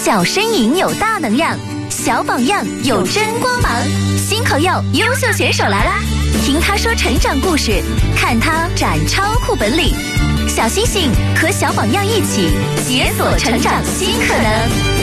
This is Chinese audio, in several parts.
小身影有大能量，小榜样有真光芒。新朋友、优秀选手来啦！听他说成长故事，看他展超酷本领。小星星和小榜样一起解锁成长新可能。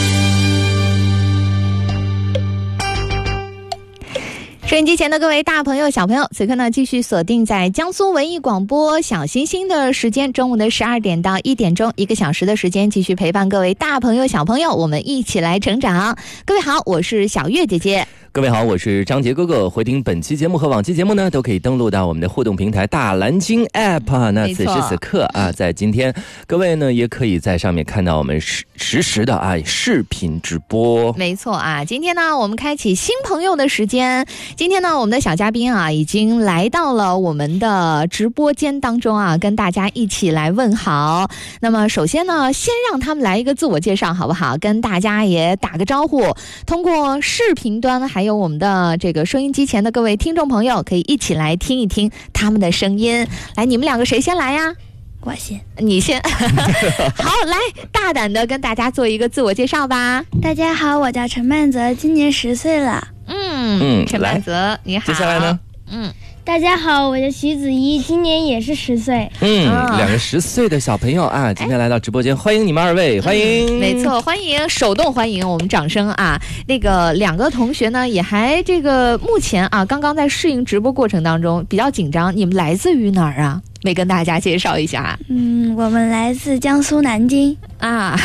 收音机前的各位大朋友小朋友，此刻呢继续锁定在江苏文艺广播小星星的时间，中午的12点到1点钟，1个小时的时间，继续陪伴各位大朋友小朋友，我们一起来成长。各位好，我是小月姐姐。 各位好，我是张杰哥哥。回听本期节目和往期节目呢，都可以登录到我们的互动平台大蓝鲸 App。那此时此刻啊，在今天，各位呢也可以在上面看到我们实时的视频直播。 没错啊，今天呢我们开启新朋友的时间。今天呢我们的小嘉宾啊已经来到了我们的直播间当中啊，跟大家一起来问好。那么首先呢，先让他们来一个自我介绍好不好？跟大家也打个招呼。通过视频端还有我们的这个收音机前的各位听众朋友，可以一起来听一听他们的声音。来，你们两个谁先来呀？ 我先， 你先。好，来，大胆的跟大家做一个自我介绍吧。 大家好，我叫陈曼泽，今年10岁了。 陈曼泽，你好。 接下来呢？ 大家好，我叫徐子怡，今年也是10岁。 两个10岁的小朋友啊，今天来到直播间，欢迎你们2位，欢迎。 没错，欢迎，手动欢迎，我们掌声啊！那个两个同学呢，也还这个目前啊，刚刚在适应直播过程当中比较紧张。你们来自于哪儿啊？没跟大家介绍一下。 我们来自江苏南京啊。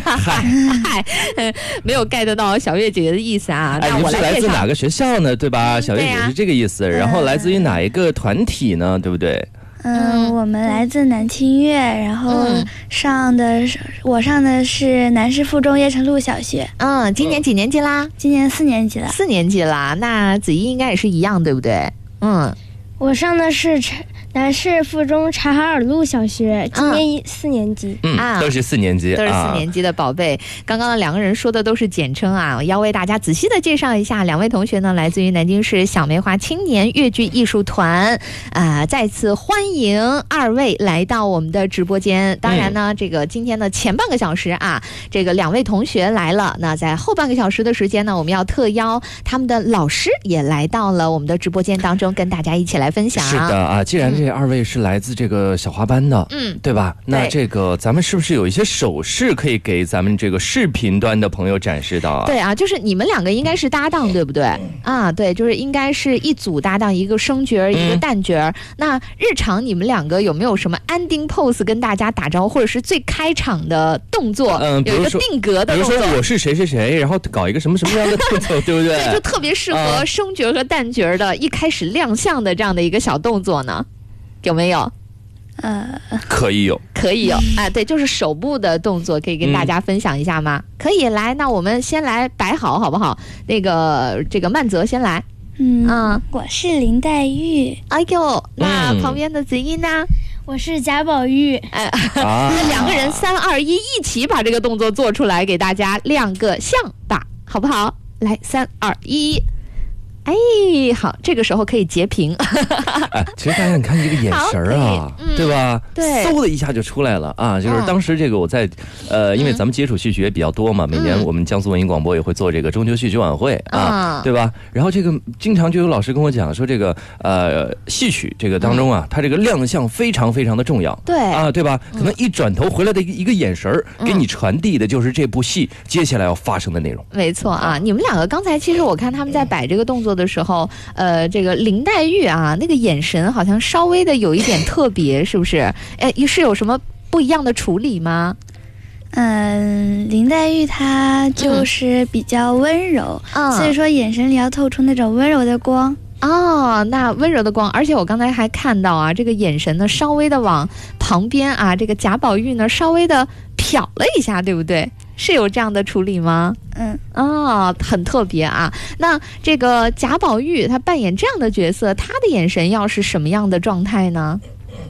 没有 get 到小月姐姐的意思啊。 那我是来自哪个学校呢？对吧？小月姐是这个意思。然后来自于哪一个团体呢？对不对？ 我们来自南清粤，然后我上的是南师附中叶城路小学。 今年几年级啦？ 今年4年级了。 4年级啦，那子怡应该也是一样，对不对？ 我上的是南市附中察哈尔路小学，今年4年级。 都是4年级， 都是4年级的宝贝。刚刚的两个人说的都是简称啊，我要为大家仔细的介绍一下。两位同学呢，来自于南京市小梅花青年粤剧艺术团再次欢迎2位来到我们的直播间。当然呢，这个今天的前半个小时啊，这个2位同学来了。那在后半个小时的时间呢，我们要特邀他们的老师也来到了我们的直播间当中，跟大家一起来分享。 是的啊，既然这2位是来自这个小花班的，对吧？那这个咱们是不是有一些手势可以给咱们这个视频端的朋友展示到啊？ 对啊，就是你们2个应该是搭档，对不对？对，就是应该是一组搭档，一个生角一个旦角。那日常你们2个有没有什么ending pose 跟大家打招呼，或者是最开场的动作？有一个定格的动作， 比如说我是谁谁谁，然后搞一个什么什么样的动作，对不对？ 对，就特别适合生角和旦角的一开始亮相的这样的一个小动作呢，有没有？ 可以有， 对，就是手部的动作，可以跟大家分享一下吗？可以，来，那我们先来摆好不好？这个曼泽先来。 我是林黛玉。 哎呦，那旁边的子怡呢？ 我是贾宝玉。 两个人3、2、1一起把这个动作做出来，给大家亮个相吧，好不好？来，3、2、1。好，这个时候可以截屏。 其实大家你看这个眼神啊，对吧？ 对， 嗖的一下就出来了啊！就是当时这个我在因为咱们接触戏曲也比较多嘛，每年我们江苏文艺广播也会做这个中秋戏曲晚会啊，对吧？然后这个经常就有老师跟我讲说，这个戏曲这个当中啊，它这个亮相非常非常的重要， 对啊， 对吧？可能一转头回来的一个眼神给你传递的就是这部戏接下来要发生的内容。 没错啊，你们2个刚才其实我看他们在摆这个动作的时候，这个林黛玉啊，那个眼神好像稍微的有一点特别，是不是？是有什么不一样的处理吗？ 林黛玉她就是比较温柔，所以说眼神里要透出那种温柔的光。 那温柔的光，而且我刚才还看到啊，这个眼神呢稍微的往旁边啊，这个贾宝玉呢稍微的瞟了一下，对不对？是有这样的处理吗？很特别啊。那这个贾宝玉他扮演这样的角色，他的眼神要是什么样的状态呢？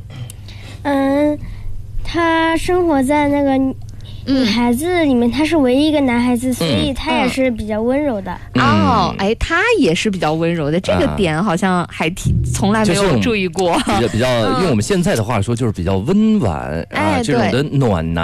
他生活在那个女孩子里面，他是唯一一个男孩子，所以他也是比较温柔的。 他也是比较温柔的，这个点好像还从来没有注意过。 比较用我们现在的话说，就是比较温婉这种的暖男。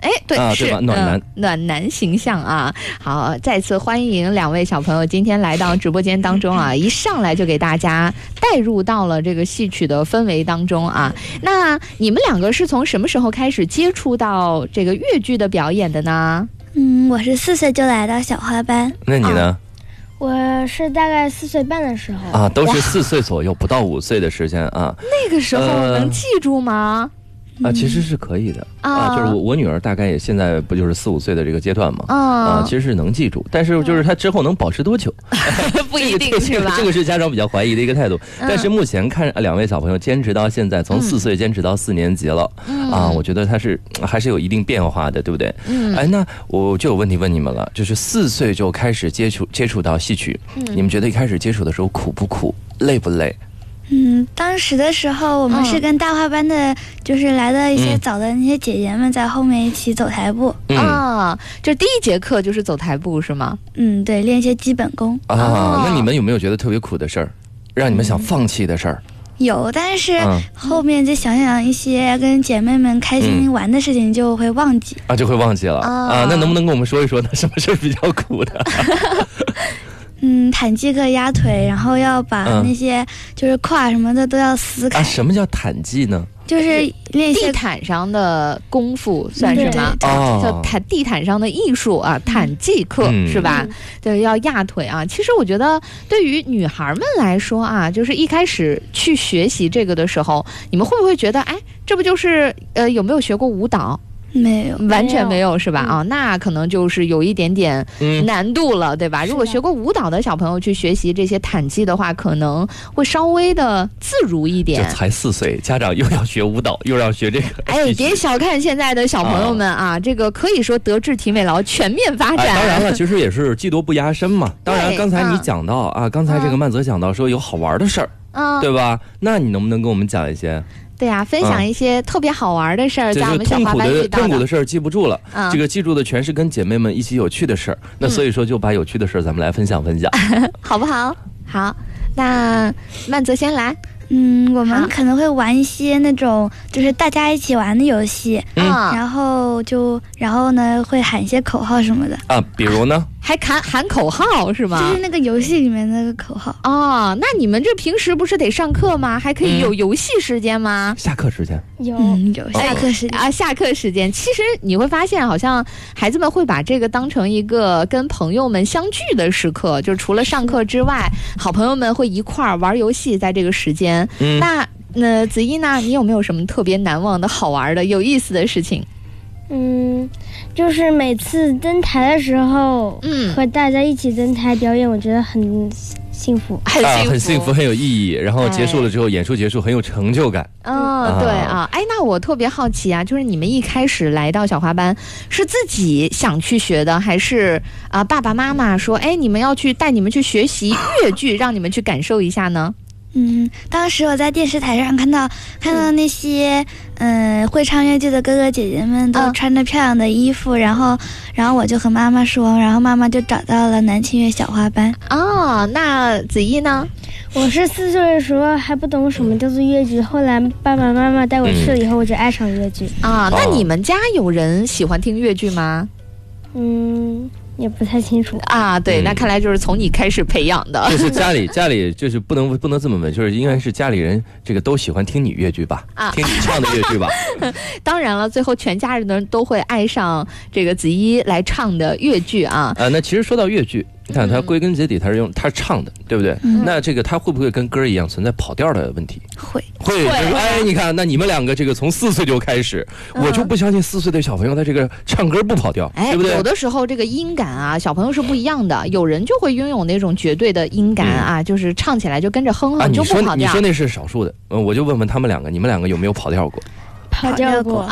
哎，对，是对吧？暖男， 暖男形象啊。好，再次欢迎2位小朋友今天来到直播间当中啊，一上来就给大家带入到了这个戏曲的氛围当中啊。那你们2个是从什么时候开始接触到这个越剧的表演的呢？ 我是4岁就来到小花班。 那你呢？ 我是大概4岁半的时候啊，都是4岁左右，不到5岁的时间啊。 那个时候能记住吗？ 其实是可以的就是我女儿大概也现在不就是4、5岁的这个阶段嘛其实是能记住，但是就是她之后能保持多久不一定是吧？ 这个是家长比较怀疑的一个态度。但是目前看2位小朋友坚持到现在，从4岁坚持到4年级了我觉得他是还是有一定变化的，对不对？那我就有问题问你们了，就是4岁就开始接触到戏曲，你们觉得一开始接触的时候苦不苦，累不累？ 当时的时候我们是跟大花班的就是来的一些早的那些姐姐们在后面一起走台步这第1节课就是走台步是吗？ 对，练一些基本功那你们有没有觉得特别苦的事儿，让你们想放弃的事儿？ 有，但是后面就想想一些跟姐妹们开心玩的事情就会忘记就会忘记了那能不能跟我们说一说呢？什么事儿比较苦的？ 弹技课压腿，然后要把那些就是胯什么的都要撕开什么叫弹技呢？ 就是练地毯上的功夫算是吗？叫地毯上的艺术弹技课是吧？对，要压腿其实我觉得对于女孩们来说就是一开始去学习这个的时候，你们会不会觉得这不就是有没有学过舞蹈？ 没有， 完全没有是吧？那可能就是有一点点难度了，对吧？如果学过舞蹈的小朋友去学习这些弹技的话，可能会稍微的自如一点。 这才4岁，家长又要学舞蹈，又要学这个。 别小看现在的小朋友们这个可以说德智体美劳全面发展。 当然了，其实也是技多不压身嘛。当然，刚才你讲到刚才这个曼泽讲到说有好玩的事儿，对吧？那你能不能跟我们讲一些？ 对分享一些特别好玩的事儿，在我们小花班遇到的。 痛苦的事儿记不住了，这个记住的全是跟姐妹们一起有趣的事儿。那所以说，就把有趣的事儿咱们来分享分享， 好不好？好，那曼泽先来。 我们可能会玩一些那种就是大家一起玩的游戏，然后呢会喊一些口号什么的比如呢？ 还喊口号是吗？ 就是那个游戏里面那个口号那你们这平时不是得上课吗？还可以有游戏时间吗？ 下课时间有下课时间下课时间。其实你会发现，好像孩子们会把这个当成一个跟朋友们相聚的时刻，就是除了上课之外，好朋友们会一块儿玩游戏，在这个时间。那子怡呢？你有没有什么特别难忘的好玩的有意思的事情？ 就是每次登台的时候，和大家一起登台表演，我觉得很幸福， 很幸福，很有意义。然后结束了之后，演出结束很有成就感。 对那我特别好奇就是你们一开始来到小花班是自己想去学的，还是爸爸妈妈说你们要去带你们去学习越剧，让你们去感受一下呢？ 当时我在电视台上看到那些会唱越剧的哥哥姐姐们都穿着漂亮的衣服，然后我就和妈妈说，然后妈妈就找到了南庆越小花班。 那子怡呢？ 我是4岁的时候还不懂什么叫做越剧，后来爸爸妈妈带我去了以后，我就爱上越剧。 那你们家有人喜欢听越剧吗？ 也不太清楚对，那看来就是从你开始培养的。 就是家里就是不能这么问，就是应该是家里人这个都喜欢听你越剧吧，听你唱的越剧吧。 当然了，最后全家人的人都会爱上这个子怡来唱的越剧那其实说到越剧，你看它归根结底它是唱的，对不对？那这个它会不会跟歌一样存在跑调的问题？ 会。 你看，那你们2个这个从4岁就开始，我就不相信4岁的小朋友他这个唱歌不跑调，对不对？ 有的时候这个音感小朋友是不一样的，有人就会拥有那种绝对的音感就是唱起来就跟着哼哼就不跑调。 你说那是少数的，我就问问他们2个，你们2个有没有跑调过？ 跑调过。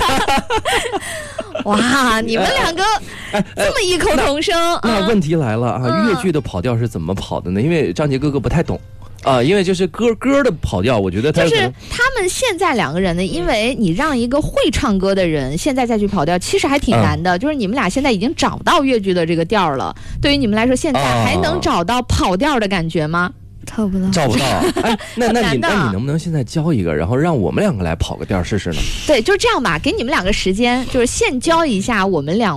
哇，你们2个这么异口同声。 那问题来了越剧的跑调是怎么跑的呢？因为张杰哥哥不太懂。因为就是歌的跑调，我觉得就是他们现在2个人呢，因为你让一个会唱歌的人现在再去跑调，其实还挺难的。就是你们俩现在已经找到越剧的这个调了，对于你们来说，现在还能找到跑调的感觉吗？ 找不到。 找不到。哎，那你能不能现在教一个，然后让我们两个来跑个调试试呢？ 对，就这样吧，给你们两个时间，就是现教一下我们两